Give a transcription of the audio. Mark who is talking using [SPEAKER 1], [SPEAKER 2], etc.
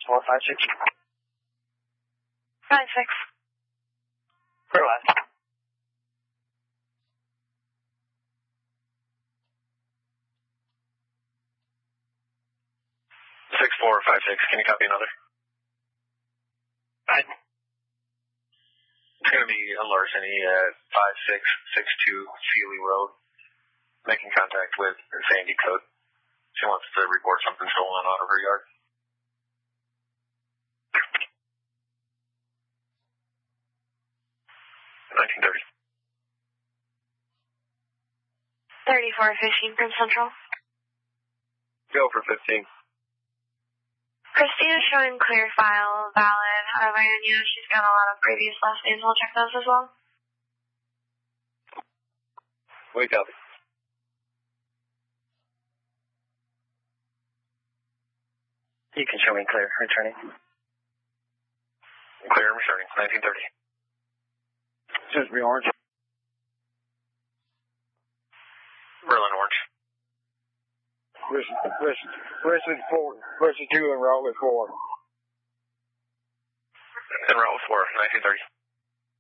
[SPEAKER 1] 6456.
[SPEAKER 2] 56.
[SPEAKER 1] Clear last.
[SPEAKER 3] Six 456. Can you copy another?
[SPEAKER 1] Right.
[SPEAKER 3] It's going to be a larceny at 5662 Sealy Road. Making contact with Sandy Code. She wants to report something stolen out of her yard. $19.30.
[SPEAKER 2] 3415 from Central.
[SPEAKER 3] Go for 15.
[SPEAKER 2] Christina's showing clear file, valid. However, she's got a lot of previous last names. We'll check those as well.
[SPEAKER 3] Wake up.
[SPEAKER 1] You can show me clear. Returning.
[SPEAKER 3] Clear and returning. 1930.
[SPEAKER 1] Just be orange.
[SPEAKER 3] Berlin Orange.
[SPEAKER 1] Listen 4. Listen 2 and route with 4.
[SPEAKER 3] And route 4. 1930.